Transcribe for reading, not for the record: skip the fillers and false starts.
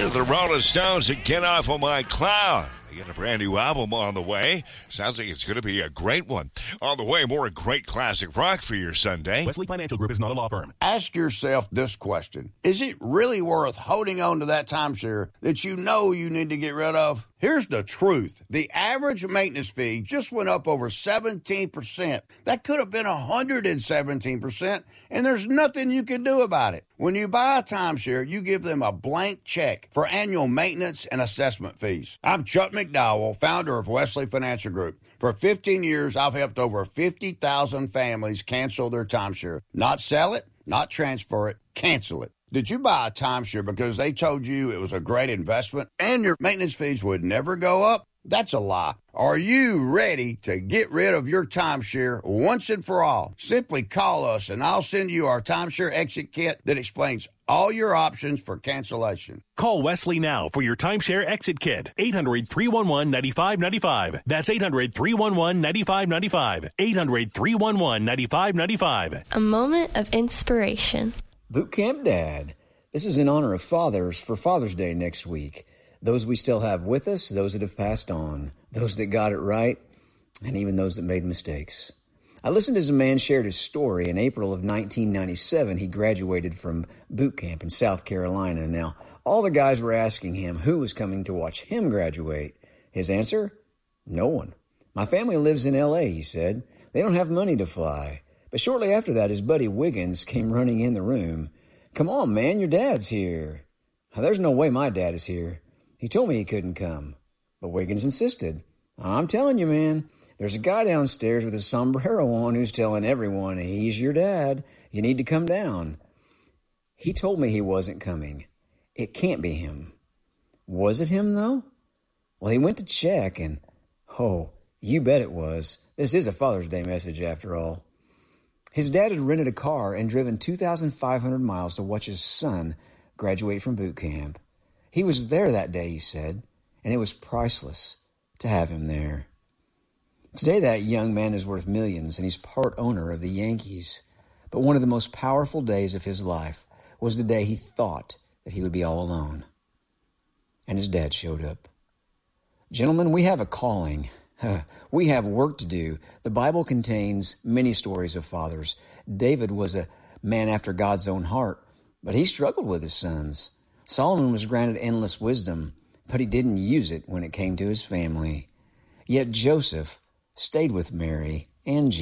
The Rolling Stones and Get Off of My Cloud. They got a brand new album on the way. Sounds like it's going to be a great one. On the way, more great classic rock for your Sunday. Wesley Financial Group is not a law firm. Ask yourself this question. Is it really worth holding on to that timeshare that you know you need to get rid of? Here's the truth. The average maintenance fee just went up over 17%. That could have been 117%, and there's nothing you can do about it. When you buy a timeshare, you give them a blank check for annual maintenance and assessment fees. I'm Chuck McDowell, founder of Wesley Financial Group. For 15 years, I've helped over 50,000 families cancel their timeshare. Not sell it, not transfer it, cancel it. Did you buy a timeshare because they told you it was a great investment and your maintenance fees would never go up? That's a lie. Are you ready to get rid of your timeshare once and for all? Simply call us and I'll send you our timeshare exit kit that explains all your options for cancellation. Call Wesley now for your timeshare exit kit. 800-311-9595. That's 800-311-9595. 800-311-9595. A moment of inspiration. Boot Camp Dad. This is in honor of fathers for Father's Day next week. Those we still have with us, those that have passed on, those that got it right, and even those that made mistakes. I listened as a man shared his story. In April of 1997, he graduated from boot camp in South Carolina. Now, all the guys were asking him who was coming to watch him graduate. His answer? No one. My family lives in L.A., he said. They don't have money to fly. But shortly after that, his buddy Wiggins came running in the room. Come on, man, your dad's here. There's no way my dad is here. He told me he couldn't come. But Wiggins insisted. I'm telling you, man, there's a guy downstairs with a sombrero on who's telling everyone he's your dad. You need to come down. He told me he wasn't coming. It can't be him. Was it him, though? Well, he went to check, and, oh, you bet it was. This is a Father's Day message, after all. His dad had rented a car and driven 2,500 miles to watch his son graduate from boot camp. He was there that day, he said, and it was priceless to have him there. Today, that young man is worth millions, and he's part owner of the Yankees. But one of the most powerful days of his life was the day he thought that he would be all alone. And his dad showed up. Gentlemen, we have a calling. We have work to do. The Bible contains many stories of fathers. David was a man after God's own heart, but he struggled with his sons. Solomon was granted endless wisdom, but he didn't use it when it came to his family. Yet Joseph stayed with Mary and Jesus.